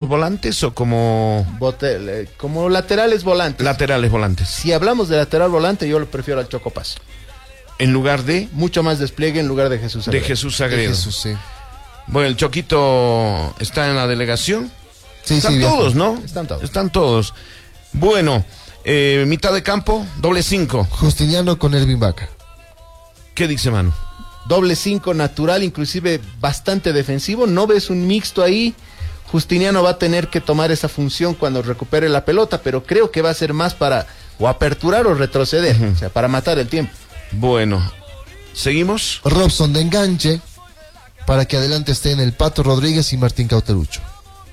volantes o como laterales volantes. Laterales volantes. Si hablamos de lateral volante, yo lo prefiero al Choco Paz. En lugar de... Mucho más despliegue en lugar de Jesús Sagredo. De Jesús Sagredo. Sí. Bueno, el Choquito está en la delegación. Sí, Están todos, ¿no? Están todos. Bueno, mitad de campo, doble 5. Justiniano con Ervin Vaca. ¿Qué dice Manu? Doble 5 natural, inclusive bastante defensivo. No ves un mixto ahí. Justiniano va a tener que tomar esa función cuando recupere la pelota, pero creo que va a ser más para o aperturar o retroceder, o sea, para matar el tiempo. Bueno, ¿seguimos? Robson de enganche para que adelante estén el Pato Rodríguez y Martín Cauterucho.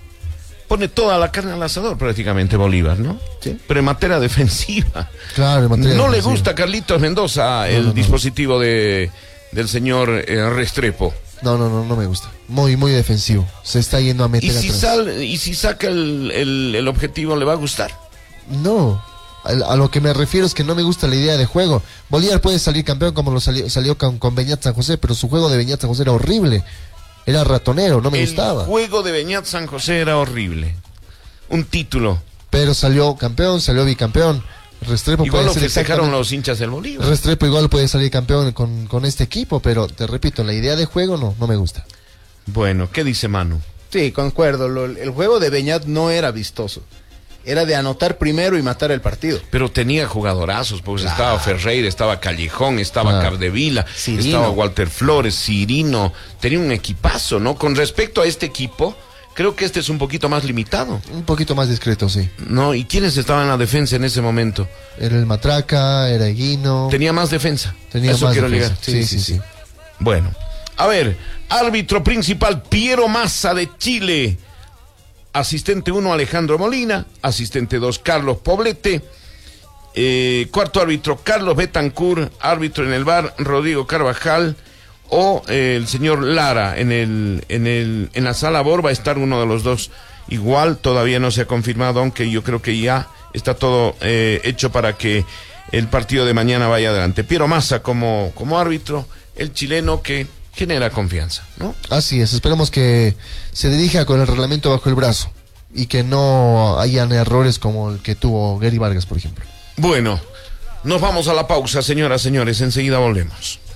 Pone toda la carne al asador prácticamente Bolívar, ¿no? Sí. Pero en materia defensiva. Claro, en materia no defensiva. le gusta a Carlitos Mendoza el dispositivo del señor Restrepo. No me gusta. Muy defensivo. Se está yendo a meter atrás. ¿Y si saca el objetivo, le va a gustar? No. A lo que me refiero es que no me gusta la idea de juego. Bolívar puede salir campeón como lo salió con Beñat San José, pero su juego de Beñat San José era horrible. Era ratonero, no me gustaba. El juego de Beñat San José era horrible. Un título. Pero salió campeón, salió bicampeón. Restrepo igual puede lo ser festejaron los hinchas del Bolívar. Restrepo igual puede salir campeón con este equipo, pero te repito, la idea de juego no me gusta. Bueno, ¿qué dice Manu? Sí, concuerdo. El juego de Beñat no era vistoso. Era de anotar primero y matar el partido. Pero tenía jugadorazos, pues estaba Ferreira, estaba Callejón, estaba Cardevila, Cirino. estaba Walter Flores, Cirino. Tenía un equipazo, ¿no? Con respecto a este equipo, creo que este es un poquito más limitado. Un poquito más discreto, sí. ¿No? ¿Y quiénes estaban en la defensa en ese momento? Era el Matraca, era Eguino. Tenía más defensa. Tenía Eso más quiero defensa. llegar. Sí. Bueno, a ver, árbitro principal Piero Massa de Chile. Asistente 1, Alejandro Molina. Asistente 2, Carlos Poblete. Cuarto árbitro, Carlos Betancourt. Árbitro en el VAR, Rodrigo Carvajal. O el señor Lara. En la sala BOR va a estar uno de los dos. Igual todavía no se ha confirmado, aunque yo creo que ya está todo hecho para que el partido de mañana vaya adelante. Piero Massa como árbitro, el chileno que genera confianza, ¿no? Así es, esperemos que se dirija con el reglamento bajo el brazo y que no hayan errores como el que tuvo Gary Vargas, por ejemplo. Bueno, nos vamos a la pausa, señoras, señores, enseguida volvemos.